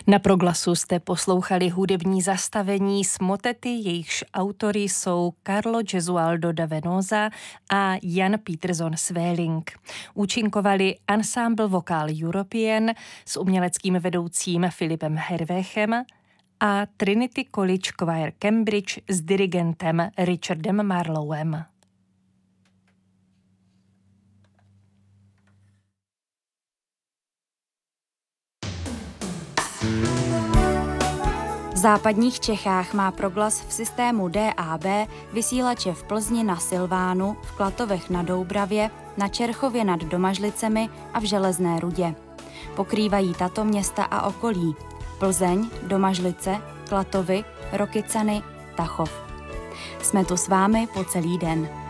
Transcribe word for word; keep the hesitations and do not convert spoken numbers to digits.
Na Proglasu jste poslouchali hudební zastavení z motety, jejichž autory jsou Carlo Gesualdo da Venosa a Jan Peterson Sväling. Účinkovali Ensemble Vocal European s uměleckým vedoucím Filipem Hervéchem a Trinity College Choir Cambridge s dirigentem Richardem Marlowem. V západních Čechách má Proglas v systému D A B vysílače v Plzni na Silvánu, v Klatovech na Doubravě, na Čerchově nad Domažlicemi a v Železné Rudě. Pokrývají tato města a okolí: Plzeň, Domažlice, Klatovy, Rokycany, Tachov. Jsme tu s vámi po celý den.